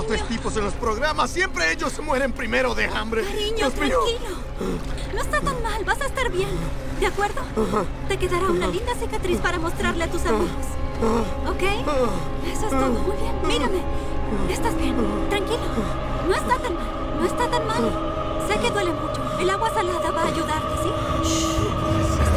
tres tipos en los programas, siempre ellos mueren primero de hambre. Cariño, Dios mío. tranquilo. No está tan mal, vas a estar bien. ¿De acuerdo? Te quedará una linda cicatriz para mostrarle a tus amigos. ¿Ok? Eso es todo. Muy bien. Mírame. Estás bien. Tranquilo. No está tan mal. No está tan mal. Sé que duele mucho. El agua salada va a ayudarte, ¿sí?